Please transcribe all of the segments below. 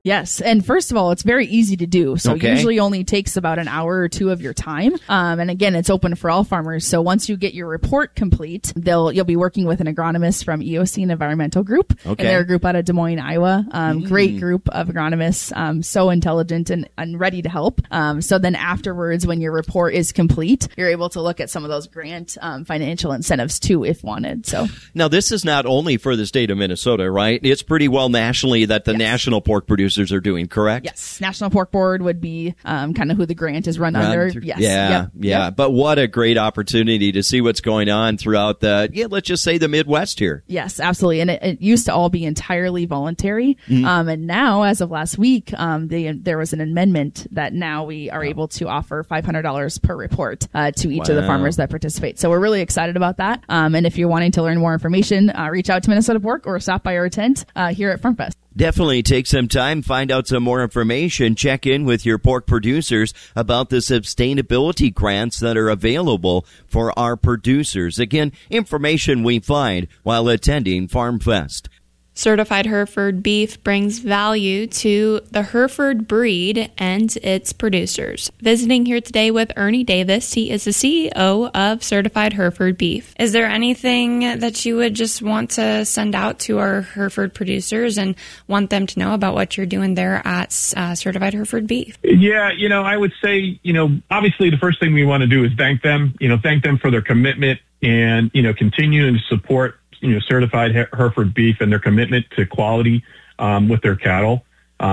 Yes. And first of all, it's very easy to do. So it usually only takes about an hour or two of your time. And again, it's open for all farmers. So once you get your report complete, you'll be working with an agronomist from EOC Environmental Group. And they're a group out of Des Moines, Iowa. Great group of agronomists, so intelligent and ready to help. So then afterwards, when your report is complete, you're able to look at some of those grant financial incentives too, if wanted. So now this is not only for the state of Minnesota, right? It's pretty well nationally that the national pork producers are doing, correct? Yes. National Pork Board would be kind of who the grant is run under. Yes. Yeah. But what a great opportunity to see what's going on throughout let's just say the Midwest here. Yes, absolutely. And it used to all be entirely voluntary. And now, as of last week, there was an amendment that now we are able to offer $500 per report to each of the farmers that participate. So we're really excited about that. And if you're wanting to learn more information, reach out to Minnesota Pork or stop by our tent here at FarmFest. Definitely take some time, find out some more information, check in with your pork producers about the sustainability grants that are available for our producers. Again, information we find while attending FarmFest. Certified Hereford beef brings value to the Hereford breed and its producers. Visiting here today with Ernie Davis, he is the CEO of Certified Hereford beef. Is there anything that you would just want to send out to our Hereford producers and want them to know about what you're doing there at Certified Hereford beef? Yeah, I would say, obviously the first thing we want to do is thank them for their commitment and, continuing to support Certified Hereford beef and their commitment to quality with their cattle.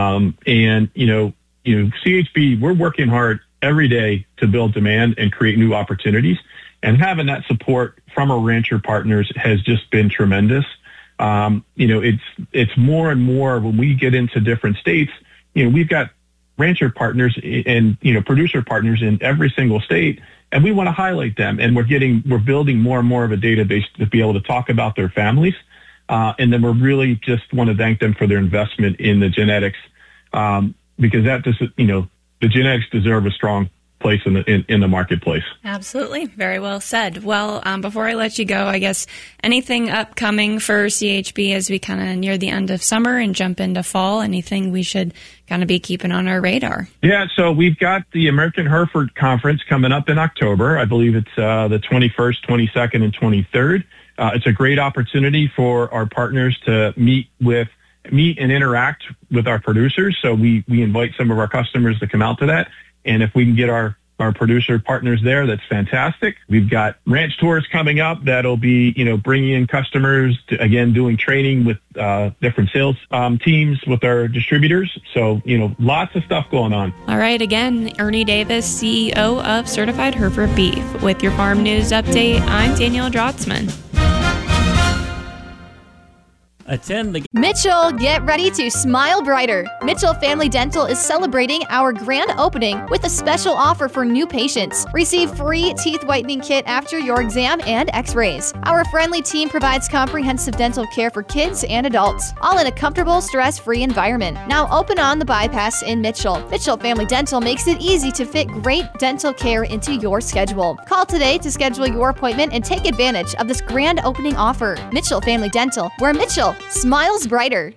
CHB, we're working hard every day to build demand and create new opportunities. And having that support from our rancher partners has just been tremendous. It's more and more when we get into different states, we've got rancher partners and, producer partners in every single state. And we want to highlight them, and we're building more and more of a database to be able to talk about their families. And then we really just want to thank them for their investment in the genetics, because that just, the genetics deserve a strong place in the marketplace. Absolutely. Very well said. Well, before I let you go, I guess anything upcoming for CHB as we kind of near the end of summer and jump into fall, anything we should kind of be keeping on our radar? Yeah, so we've got the American Hereford Conference coming up in October. I believe it's the 21st, 22nd, and 23rd. It's a great opportunity for our partners to meet and interact with our producers. So we invite some of our customers to come out to that. And if we can get our producer partners there, that's fantastic. We've got ranch tours coming up that'll be, bringing in customers to, again, doing training with different sales teams with our distributors. So, lots of stuff going on. All right. Again, Ernie Davis, CEO of Certified Hereford Beef. With your Farm News Update, I'm Danielle Drotzman. Mitchell, get ready to smile brighter. Mitchell Family Dental is celebrating our grand opening with a special offer for new patients. Receive free teeth whitening kit after your exam and x-rays. Our friendly team provides comprehensive dental care for kids and adults, all in a comfortable, stress-free environment. Now open on the bypass in Mitchell. Mitchell Family Dental makes it easy to fit great dental care into your schedule. Call today to schedule your appointment and take advantage of this grand opening offer. Mitchell Family Dental, where Mitchell smiles brighter.